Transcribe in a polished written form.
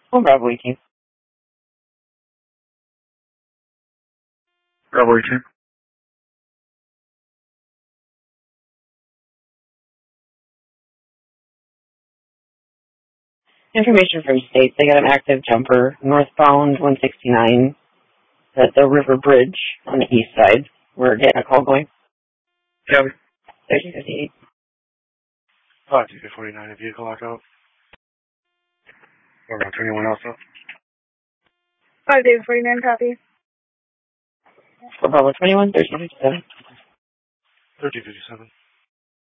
Oh, Bravo 18. Bravo 18. Information from state. They got an active jumper northbound 169 at the River Bridge on the east side. We're getting a call going. Copy. 1358. 5249, a vehicle lockout. Around 21 also. 5249, copy. For Bravo 21, 1357. 1357.